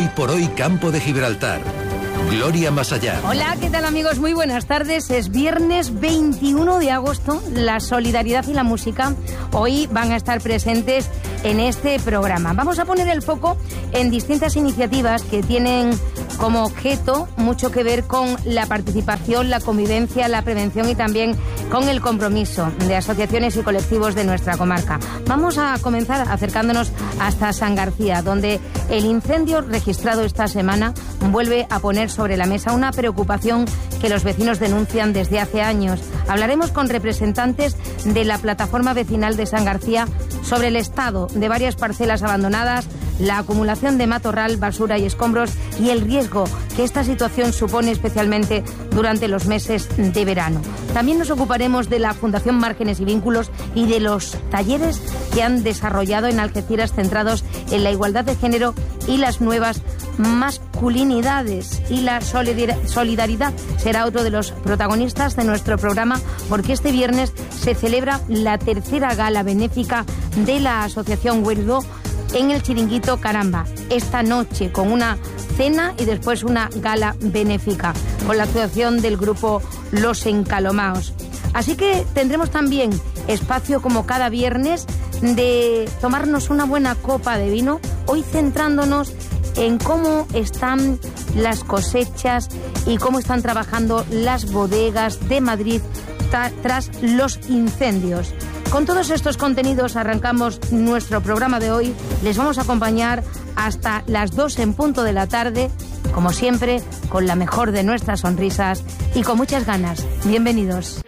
por hoy, Campo de Gibraltar. Gloria Más Allá. Hola, ¿qué tal amigos? Muy buenas tardes. Es viernes 21 de agosto. La solidaridad y la música hoy van a estar presentes en este programa. Vamos a poner el foco en distintas iniciativas que tienen como objeto mucho que ver con la participación, la convivencia, la prevención y también con el compromiso de asociaciones y colectivos de nuestra comarca. Vamos a comenzar acercándonos hasta San García, donde el incendio registrado esta semana vuelve a poner sobre la mesa una preocupación que los vecinos denuncian desde hace años. Hablaremos con representantes de la plataforma vecinal de San García sobre el estado de varias parcelas abandonadas, la acumulación de matorral, basura y escombros y el riesgo que esta situación supone especialmente durante los meses de verano. También nos ocuparemos de la Fundación Márgenes y Vínculos y de los talleres que han desarrollado en Algeciras centrados en la igualdad de género y las nuevas masculinidades. Y la solidaridad será otro de los protagonistas de nuestro programa, porque este viernes se celebra la tercera gala benéfica de la Asociación Huelgo en el Chiringuito Caramba. Esta noche con una cena y después una gala benéfica con la actuación del grupo Los Encalomaos. Así que tendremos también espacio, como cada viernes, de tomarnos una buena copa de vino, hoy centrándonos en cómo están las cosechas y cómo están trabajando las bodegas de Madrid tras los incendios. Con todos estos contenidos arrancamos nuestro programa de hoy. Les vamos a acompañar hasta las 2 en punto de la tarde, como siempre, con la mejor de nuestras sonrisas y con muchas ganas. Bienvenidos.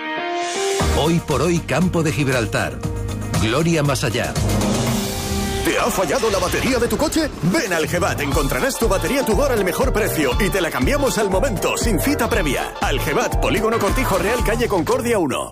Hoy por hoy, Campo de Gibraltar. Gloria Más Allá. ¿Te ha fallado la batería de tu coche? Ven al Algebat, encontrarás tu batería Tudor al mejor precio y te la cambiamos al momento, sin cita previa. Algebat, Polígono Cortijo Real, calle Concordia 1.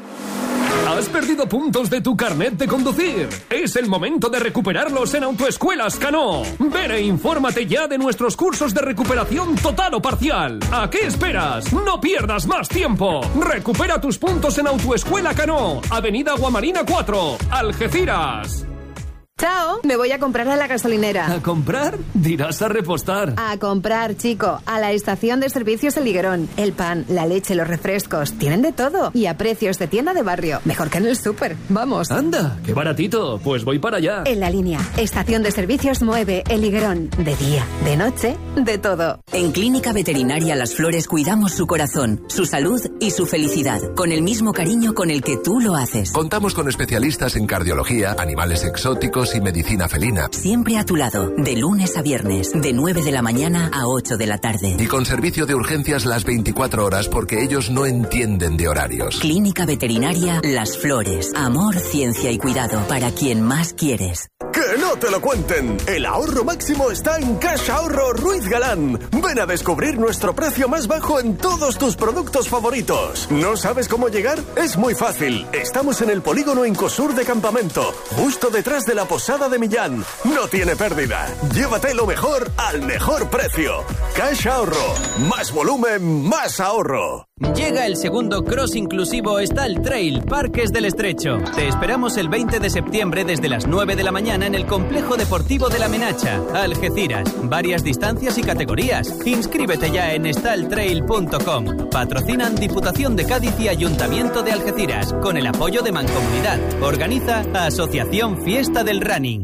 ¿Has perdido puntos de tu carnet de conducir? Es el momento de recuperarlos en Autoescuelas Cano. Ven e infórmate ya de nuestros cursos de recuperación total o parcial. ¿A qué esperas? No pierdas más tiempo. Recupera tus puntos en Autoescuela Cano, Avenida Guamarina 4, Algeciras. Chao, me voy a comprar a la gasolinera. ¿A comprar? Dirás a repostar. A comprar, chico, a la estación de servicios El Higuerón. El pan, la leche, los refrescos, tienen de todo. Y a precios de tienda de barrio. Mejor que en el súper. Vamos. Anda, qué baratito. Pues voy para allá. En La Línea, estación de servicios 9, El Higuerón. De día, de noche, de todo. En Clínica Veterinaria Las Flores cuidamos su corazón, su salud y su felicidad, con el mismo cariño con el que tú lo haces. Contamos con especialistas en cardiología, animales exóticos y medicina felina. Siempre a tu lado, de lunes a viernes, de 9 de la mañana a 8 de la tarde. Y con servicio de urgencias las 24 horas porque ellos no entienden de horarios. Clínica Veterinaria Las Flores. Amor, ciencia y cuidado para quien más quieres. ¡Que no te lo cuenten! El ahorro máximo está en Cash Ahorro Ruiz Galán. Ven a descubrir nuestro precio más bajo en todos tus productos favoritos. ¿No sabes cómo llegar? Es muy fácil. Estamos en el polígono Incosur de Campamento, justo detrás de la Posada de Millán. No tiene pérdida. Llévate lo mejor al mejor precio. Cash Ahorro. Más volumen, más ahorro. Llega el segundo Cross Inclusivo Style Trail Parques del Estrecho. Te esperamos el 20 de septiembre desde las 9 de la mañana en el Complejo Deportivo de La Menacha, Algeciras. Varias distancias y categorías. Inscríbete ya en styletrail.com. Patrocinan Diputación de Cádiz y Ayuntamiento de Algeciras, con el apoyo de Mancomunidad. Organiza Asociación Fiesta del Running.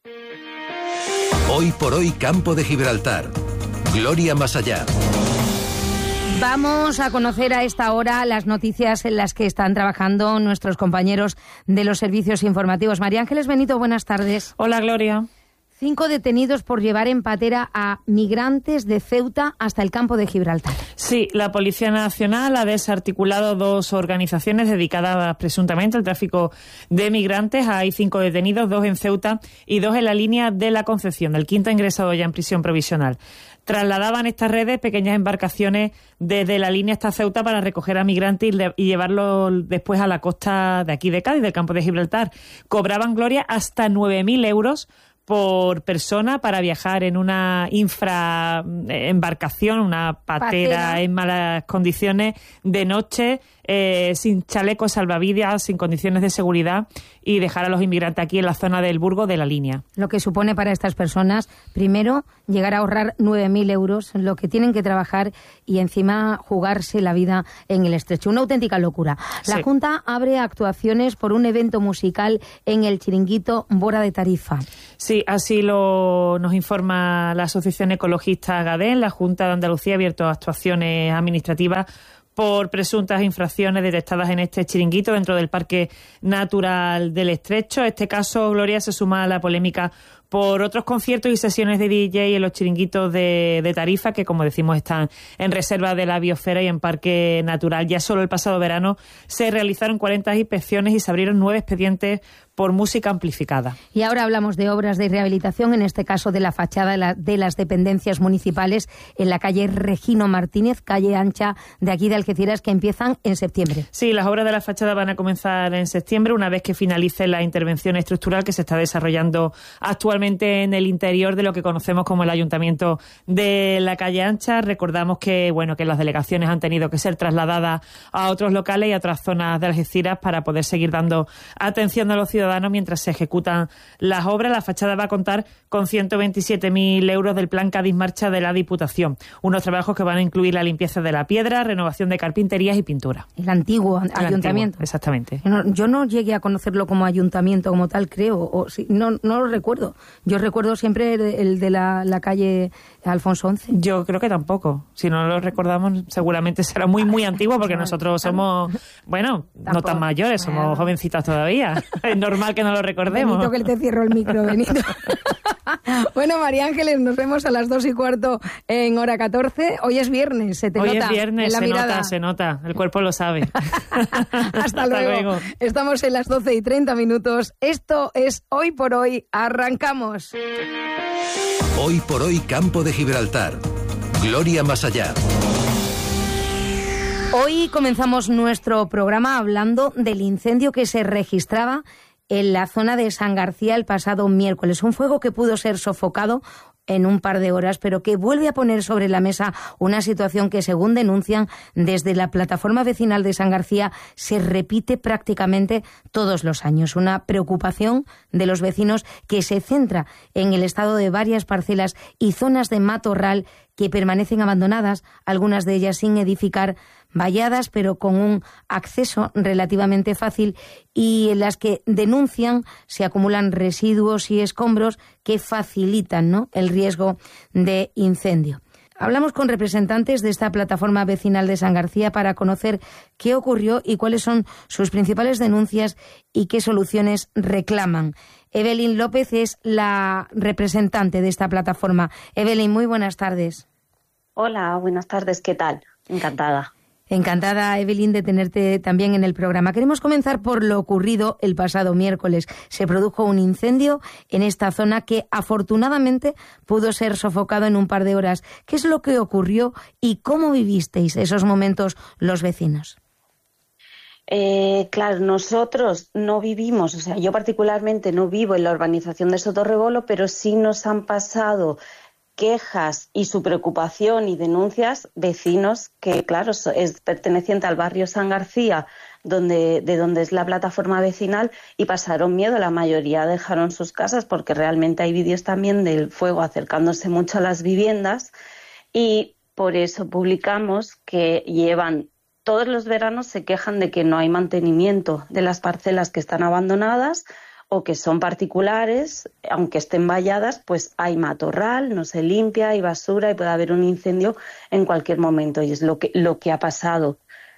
Hoy por hoy, Campo de Gibraltar. Gloria Más Allá. Vamos a conocer a esta hora las noticias en las que están trabajando nuestros compañeros de los servicios informativos. María Ángeles Benito, buenas tardes. Hola, Gloria. 5 detenidos por llevar en patera a migrantes de Ceuta hasta el campo de Gibraltar. Sí, la Policía Nacional ha desarticulado 2 organizaciones dedicadas presuntamente al tráfico de migrantes. Hay 5 detenidos, 2 en Ceuta y 2 en la línea de la Concepción. El quinto ha ingresado ya en prisión provisional. Trasladaban estas redes pequeñas embarcaciones desde la línea hasta Ceuta para recoger a migrantes y llevarlos después a la costa de aquí de Cádiz, del campo de Gibraltar. Cobraban, Gloria, hasta 9.000 euros por persona para viajar en una embarcación, una patera en malas condiciones, de noche, sin chalecos salvavidas, sin condiciones de seguridad, y dejar a los inmigrantes aquí en la zona del Burgo de la Línea. Lo que supone para estas personas, primero, llegar a ahorrar 9.000 euros, lo que tienen que trabajar, y encima jugarse la vida en el estrecho. Una auténtica locura. La Junta abre actuaciones por un evento musical en el chiringuito Bora de Tarifa. Sí, así nos informa la Asociación Ecologista GADEN. La Junta de Andalucía ha abierto actuaciones administrativas por presuntas infracciones detectadas en este chiringuito dentro del Parque Natural del Estrecho. Este caso, Gloria, se suma a la polémica por otros conciertos y sesiones de DJ en los chiringuitos de Tarifa, que, como decimos, están en reserva de la biosfera y en Parque Natural. Ya solo el pasado verano se realizaron 40 inspecciones y se abrieron 9 expedientes por música amplificada. Y ahora hablamos de obras de rehabilitación, en este caso de la fachada de las dependencias municipales en la calle Regino Martínez, calle ancha de aquí de Algeciras, que empiezan en septiembre. Sí, las obras de la fachada van a comenzar en septiembre, una vez que finalice la intervención estructural que se está desarrollando actualmente en el interior de lo que conocemos como el Ayuntamiento de la calle ancha. Recordamos que las delegaciones han tenido que ser trasladadas a otros locales y a otras zonas de Algeciras para poder seguir dando atención a los ciudadanos mientras se ejecutan las obras. La fachada va a contar con 127.000 euros del Plan Cádiz Marcha de la Diputación. Unos trabajos que van a incluir la limpieza de la piedra, renovación de carpinterías y pintura. El antiguo ayuntamiento. Antiguo, exactamente. Yo no llegué a conocerlo como ayuntamiento como tal, creo. No lo recuerdo. Yo recuerdo siempre el de la calle Alfonso XI. Yo creo que tampoco. Si no lo recordamos, seguramente será muy, muy antiguo, porque nosotros somos, no tan mayores, somos jovencitas todavía. Es normal que no lo recordemos. Benito, que te cierro el micro, Benito. Bueno, María Ángeles, nos vemos a las 2:15 en hora 14. Hoy es viernes, se te nota. Hoy es viernes, en la mirada. Se nota. El cuerpo lo sabe. Hasta luego. Estamos en las 12:30. Esto es Hoy por Hoy. Arrancamos. Hoy por Hoy, Campo de Gibraltar. Gloria más allá. Hoy comenzamos nuestro programa hablando del incendio que se registraba en la zona de San García el pasado miércoles. Un fuego que pudo ser sofocado en un par de horas, pero que vuelve a poner sobre la mesa una situación que, según denuncian desde la plataforma vecinal de San García, se repite prácticamente todos los años. Una preocupación de los vecinos que se centra en el estado de varias parcelas y zonas de matorral que permanecen abandonadas, algunas de ellas sin edificar, valladas, pero con un acceso relativamente fácil, y en las que denuncian se acumulan residuos y escombros que facilitan, el riesgo de incendio. Hablamos con representantes de esta plataforma vecinal de San García para conocer qué ocurrió y cuáles son sus principales denuncias y qué soluciones reclaman. Evelyn López es la representante de esta plataforma. Evelyn, muy buenas tardes. Hola, buenas tardes, ¿qué tal? Encantada. Encantada, Evelyn, de tenerte también en el programa. Queremos comenzar por lo ocurrido el pasado miércoles. Se produjo un incendio en esta zona que afortunadamente pudo ser sofocado en un par de horas. ¿Qué es lo que ocurrió y cómo vivisteis esos momentos los vecinos? Claro, nosotros no vivimos, yo particularmente no vivo en la urbanización de Sotorrebolo, pero sí nos han pasado quejas y su preocupación y denuncias vecinos que, claro, es perteneciente al barrio San García, de donde es la plataforma vecinal, y pasaron miedo. La mayoría dejaron sus casas porque realmente hay vídeos también del fuego acercándose mucho a las viviendas, y por eso publicamos que todos los veranos se quejan de que no hay mantenimiento de las parcelas que están abandonadas o que son particulares, aunque estén valladas, pues hay matorral, no se limpia, hay basura y puede haber un incendio en cualquier momento. Y es lo que ha pasado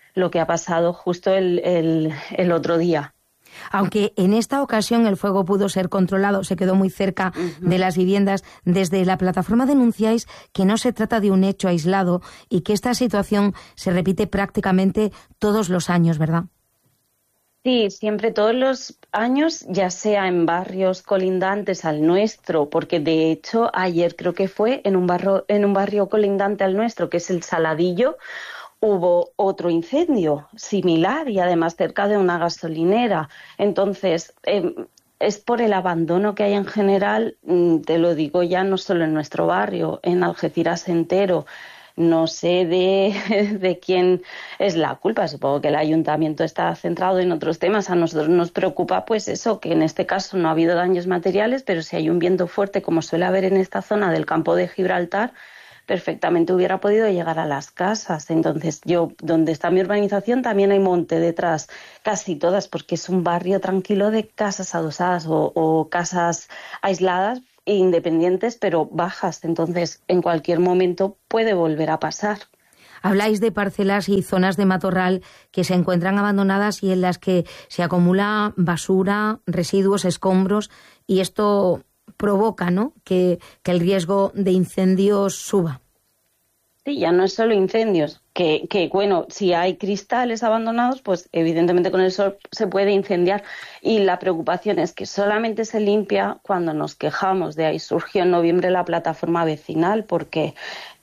justo el otro día. Aunque en esta ocasión el fuego pudo ser controlado, se quedó muy cerca de las viviendas, desde la plataforma denunciáis que no se trata de un hecho aislado y que esta situación se repite prácticamente todos los años, ¿verdad? Sí, siempre, todos los años, ya sea en barrios colindantes al nuestro, porque de hecho ayer creo que fue en un barrio colindante al nuestro, que es el Saladillo, hubo otro incendio similar y además cerca de una gasolinera. Entonces, es por el abandono que hay en general, te lo digo ya no solo en nuestro barrio, en Algeciras entero. No sé de quién es la culpa, supongo que el ayuntamiento está centrado en otros temas. A nosotros nos preocupa pues eso, que en este caso no ha habido daños materiales, pero si hay un viento fuerte como suele haber en esta zona del campo de Gibraltar, perfectamente hubiera podido llegar a las casas. Entonces donde está mi urbanización también hay monte detrás, casi todas, porque es un barrio tranquilo de casas adosadas o casas aisladas, independientes pero bajas, entonces en cualquier momento puede volver a pasar. Habláis de parcelas y zonas de matorral que se encuentran abandonadas y en las que se acumula basura, residuos, escombros, y esto provoca, ¿no?, que el riesgo de incendios suba. Sí, ya no es solo incendios, que bueno, si hay cristales abandonados, pues evidentemente con el sol se puede incendiar, y la preocupación es que solamente se limpia cuando nos quejamos. De ahí surgió en noviembre la plataforma vecinal, porque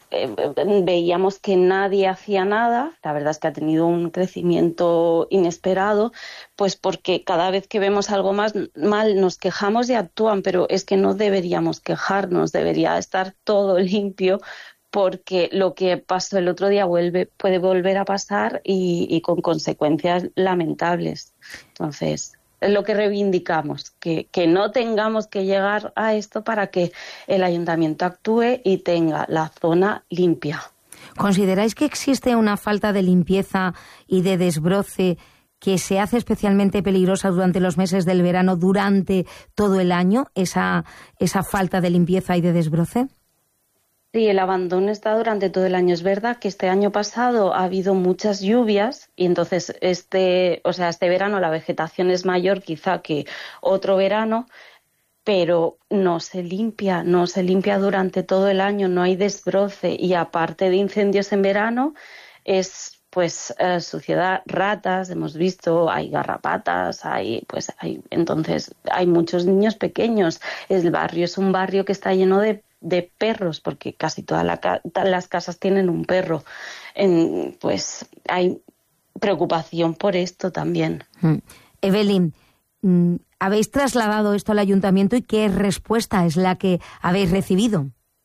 veíamos que nadie hacía nada. La verdad es que ha tenido un crecimiento inesperado, pues porque cada vez que vemos algo más mal nos quejamos y actúan, pero es que no deberíamos quejarnos, debería estar todo limpio, porque lo que pasó el otro día puede volver a pasar y con consecuencias lamentables. Entonces, es lo que reivindicamos, que no tengamos que llegar a esto para que el ayuntamiento actúe y tenga la zona limpia. ¿Consideráis que existe una falta de limpieza y de desbroce que se hace especialmente peligrosa durante los meses del verano, durante todo el año, esa falta de limpieza y de desbroce? Sí, el abandono está durante todo el año. Es verdad que este año pasado ha habido muchas lluvias y entonces este verano la vegetación es mayor quizá que otro verano, pero no se limpia durante todo el año, no hay desbroce, y aparte de incendios en verano es suciedad, ratas, hemos visto, hay garrapatas, entonces hay muchos niños pequeños. El barrio es un barrio que está lleno de perros, porque casi todas las casas tienen un perro. Pues hay preocupación por esto también. Evelyn, ¿habéis trasladado esto al ayuntamiento y qué respuesta es la que habéis recibido?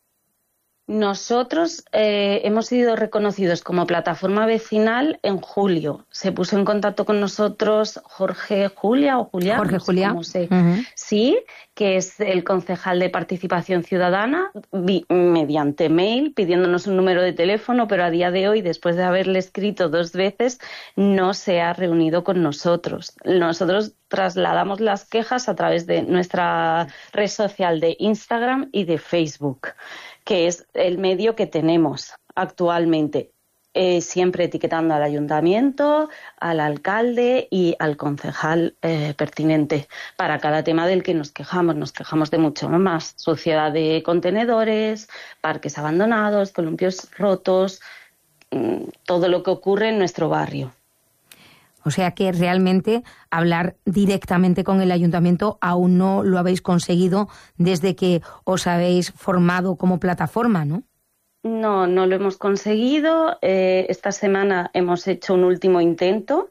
Nosotros hemos sido reconocidos como plataforma vecinal en julio. Se puso en contacto con nosotros Jorge Julia, no sé Sí, que es el concejal de Participación Ciudadana, mediante mail, pidiéndonos un número de teléfono, pero a día de hoy, después de haberle escrito 2 veces, no se ha reunido con nosotros. Nosotros trasladamos las quejas a través de nuestra red social de Instagram y de Facebook, que es el medio que tenemos actualmente, siempre etiquetando al ayuntamiento, al alcalde y al concejal pertinente para cada tema del que nos quejamos. Nos quejamos de mucho más: suciedad de contenedores, parques abandonados, columpios rotos, todo lo que ocurre en nuestro barrio. O sea que realmente hablar directamente con el ayuntamiento aún no lo habéis conseguido desde que os habéis formado como plataforma, ¿no? No lo hemos conseguido. Esta semana hemos hecho un último intento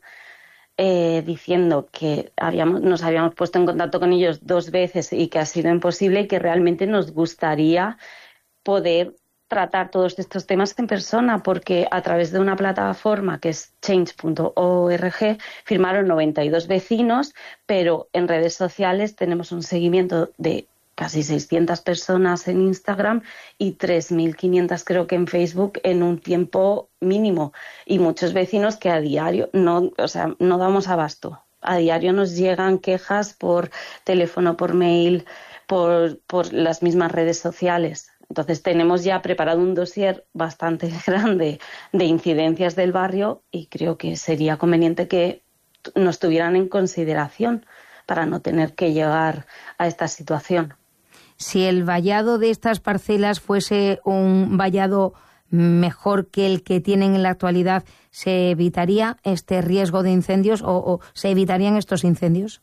diciendo que nos habíamos puesto en contacto con ellos 2 veces y que ha sido imposible, y que realmente nos gustaría poder tratar todos estos temas en persona, porque a través de una plataforma que es change.org firmaron 92 vecinos, pero en redes sociales tenemos un seguimiento de casi 600 personas en Instagram y 3.500 creo que en Facebook en un tiempo mínimo, y muchos vecinos que a diario no damos abasto. A diario nos llegan quejas por teléfono, por mail, por las mismas redes sociales. Entonces tenemos ya preparado un dossier bastante grande de incidencias del barrio, y creo que sería conveniente que nos tuvieran en consideración para no tener que llegar a esta situación. Si el vallado de estas parcelas fuese un vallado mejor que el que tienen en la actualidad, ¿se evitaría este riesgo de incendios o se evitarían estos incendios?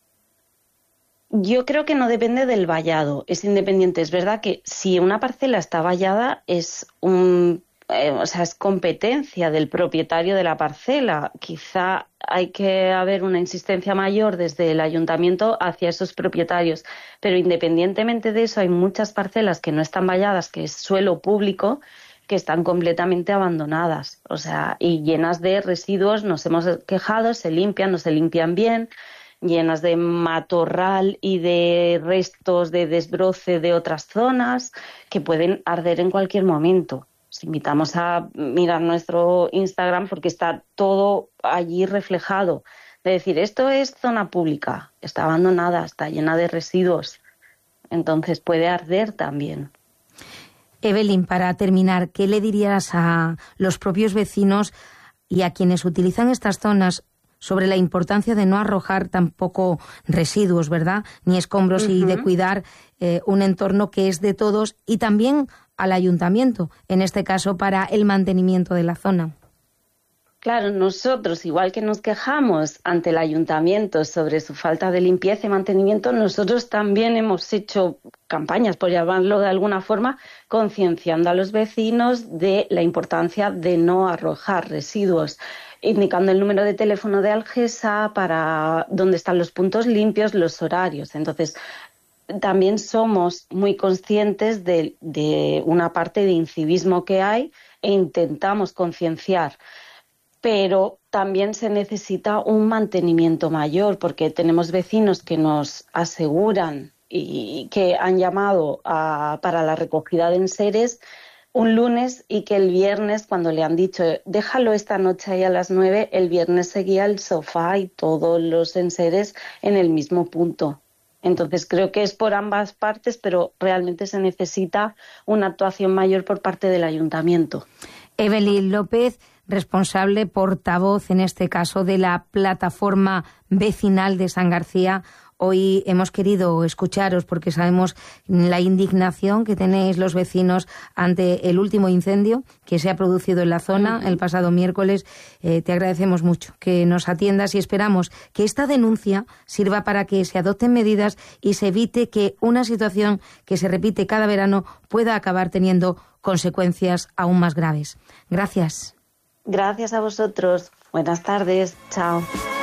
Yo creo que no depende del vallado, es independiente. Es verdad que si una parcela está vallada es un es competencia del propietario de la parcela. Quizá hay que haber una insistencia mayor desde el ayuntamiento hacia esos propietarios, pero independientemente de eso hay muchas parcelas que no están valladas, que es suelo público, que están completamente abandonadas, y llenas de residuos. Nos hemos quejado, se limpian, no se limpian bien, llenas de matorral y de restos de desbroce de otras zonas que pueden arder en cualquier momento. Os invitamos a mirar nuestro Instagram porque está todo allí reflejado. De decir, esto es zona pública, está abandonada, está llena de residuos, entonces puede arder también. Evelyn, para terminar, ¿qué le dirías a los propios vecinos y a quienes utilizan estas zonas sobre la importancia de no arrojar tampoco residuos, ¿verdad?, ni escombros, y de cuidar un entorno que es de todos, y también al ayuntamiento, en este caso para el mantenimiento de la zona? Claro, nosotros, igual que nos quejamos ante el ayuntamiento sobre su falta de limpieza y mantenimiento, nosotros también hemos hecho campañas, por llamarlo de alguna forma, concienciando a los vecinos de la importancia de no arrojar residuos, indicando el número de teléfono de Algesa para dónde están los puntos limpios, los horarios. Entonces, también somos muy conscientes de una parte de incivismo que hay e intentamos concienciar. Pero también se necesita un mantenimiento mayor, porque tenemos vecinos que nos aseguran y que han llamado para la recogida de enseres un lunes, y que el viernes, cuando le han dicho déjalo esta noche ahí a las 9, el viernes seguía el sofá y todos los enseres en el mismo punto. Entonces creo que es por ambas partes, pero realmente se necesita una actuación mayor por parte del ayuntamiento. Evelyn López, responsable, portavoz en este caso de la plataforma vecinal de San García. Hoy hemos querido escucharos porque sabemos la indignación que tenéis los vecinos ante el último incendio que se ha producido en la zona el pasado miércoles. Te agradecemos mucho que nos atiendas y esperamos que esta denuncia sirva para que se adopten medidas y se evite que una situación que se repite cada verano pueda acabar teniendo consecuencias aún más graves. Gracias. Gracias a vosotros. Buenas tardes. Chao.